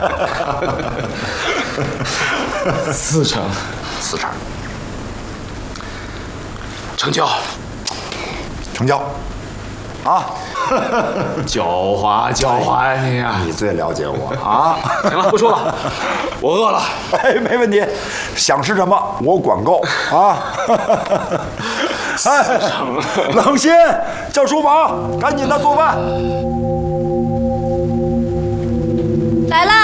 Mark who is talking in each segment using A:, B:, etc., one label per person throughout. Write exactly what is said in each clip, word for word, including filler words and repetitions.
A: 四成，
B: 四成，
A: 成交，
B: 成交，啊！
A: 狡猾狡猾你呀！
B: 你最了解我啊！
A: 行了，不说了，我饿了。
B: 哎，没问题，想吃什么我管够啊！哎，冷心，叫书房，赶紧的做饭。
C: 来了。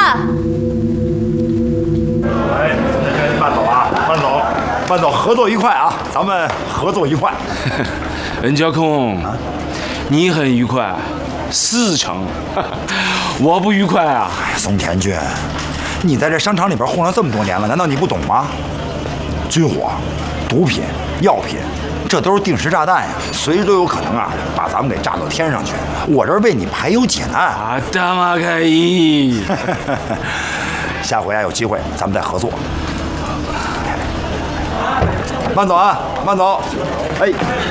B: 哎，慢走啊，慢走，慢走，合作愉快啊！咱们合作愉快。
A: 任家空，你很愉快，四成，我不愉快啊。
B: 松田君，你在这商场里边混了这么多年了，难道你不懂吗？军火、毒品、药品，这都是定时炸弹呀，随时都有可能啊，把咱们给炸到天上去。我这是为你排忧解难。
A: 啊，大马开一。
B: 下回啊有机会咱们再合作。慢走啊，慢走。哎。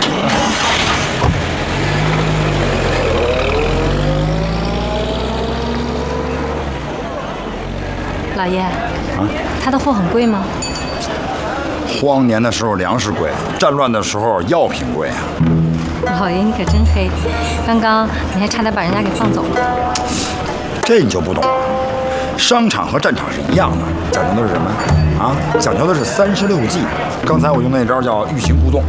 C: 老爷，
B: 啊，
C: 他的货很贵吗？
B: 荒年的时候粮食贵，战乱的时候药品贵啊。
C: 老爷你可真黑，刚刚你还差点把人家给放走了。
B: 这你就不懂了，商场和战场是一样的，讲究的是什么啊？讲究的是三十六计。刚才我用的那招叫欲擒故纵。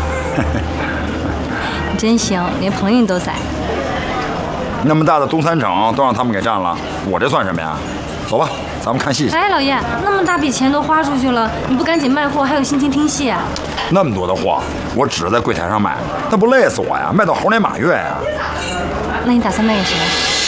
C: 你真行，连朋友你都宰。
B: 那么大的东三省都让他们给占了，我这算什么呀？走吧，咱们看戏去。
C: 哎，老爷，那么大笔钱都花出去了，你不赶紧卖货，还有心情听戏啊？
B: 那么多的货，我指着在柜台上卖，那不累死我呀？卖到猴年马月呀！
C: 那你打算卖给谁？